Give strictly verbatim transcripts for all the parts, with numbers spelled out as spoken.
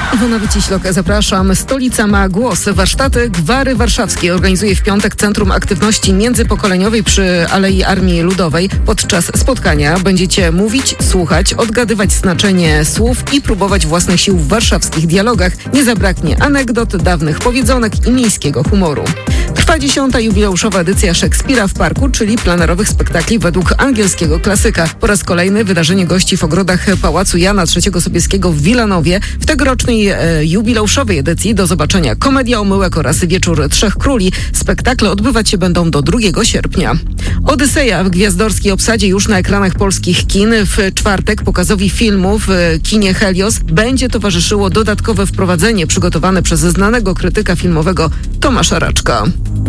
Iwona Wyciślok, zapraszam. Stolica ma głos. Warsztaty Gwary Warszawskiej organizuje w piątek Centrum Aktywności Międzypokoleniowej przy Alei Armii Ludowej. Podczas spotkania będziecie mówić, słuchać, odgadywać znaczenie słów i próbować własnych sił w warszawskich dialogach. Nie zabraknie anegdot, dawnych powiedzonek i miejskiego humoru. Trwa dziesiąta jubileuszowa edycja Szekspira w Parku, czyli plenerowych spektakli według angielskiego klasyka. Po raz kolejny wydarzenie gości w ogrodach Pałacu Jana trzeciego Sobieskiego w Wilanowie. W tegorocznej e, jubileuszowej edycji do zobaczenia komedia omyłek oraz Wieczór Trzech Króli. Spektakle odbywać się będą do drugiego sierpnia. Odyseja w gwiazdorskiej obsadzie już na ekranach polskich kin. W czwartek pokazowi filmu w kinie Helios będzie towarzyszyło dodatkowe wprowadzenie przygotowane przez znanego krytyka filmowego Tomasza Raczka.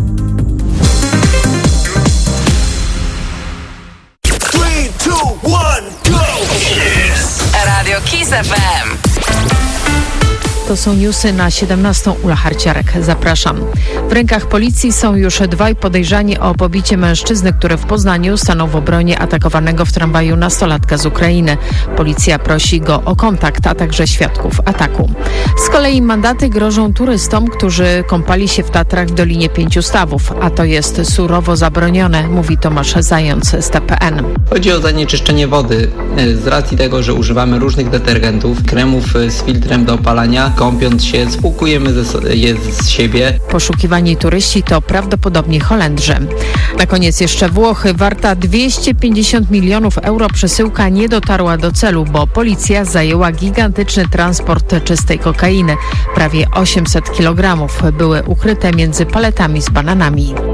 Radio Kiss F M. To są newsy na siedemnastą. Ula Harciarek. Zapraszam. W rękach policji są już dwaj podejrzani o pobicie mężczyzny, który w Poznaniu stanął w obronie atakowanego w tramwaju nastolatka z Ukrainy. Policja prosi go o kontakt, a także świadków ataku. Z kolei mandaty grożą turystom, którzy kąpali się w Tatrach w Dolinie Pięciu Stawów, a to jest surowo zabronione, mówi Tomasz Zając z T P N. Chodzi o zanieczyszczenie wody z racji tego, że używamy różnych detergentów, kremów z filtrem do opalania. Kąpiąc się, spłukujemy je z siebie. Poszukiwani turyści to prawdopodobnie Holendrzy. Na koniec jeszcze Włochy. Warta dwieście pięćdziesiąt milionów euro przesyłka nie dotarła do celu, bo policja zajęła gigantyczny transport czystej kokainy. Prawie osiemset kilogramów były ukryte między paletami z bananami.